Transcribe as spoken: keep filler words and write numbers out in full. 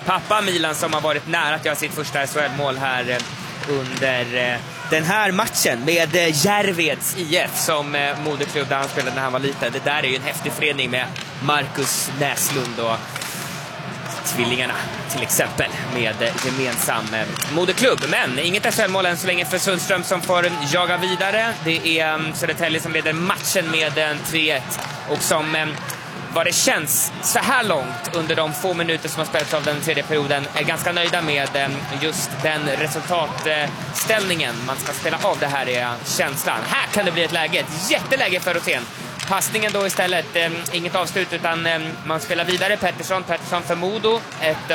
pappa Milan som har varit nära att göra sitt första S H L-mål här under den här matchen med Järveds I F som moderklubb där han spelade när han var liten. Det där är ju en häftig förening med Marcus Näslund och tvillingarna till exempel med gemensam moderklubb. Men inget S H L-mål än så länge för Sundström som får jaga vidare. Det är Södertälje som leder matchen med tre ett och som vad det känns så här långt under de få minuter som har spelats av den tredje perioden är ganska nöjda med just den resultatställningen. Man ska spela av det här är känslan. Här kan det bli ett läge, ett jätteläge för Rosén. Passningen då istället, eh, inget avslut utan eh, man spelar vidare. Pettersson, Pettersson för Modo. Ett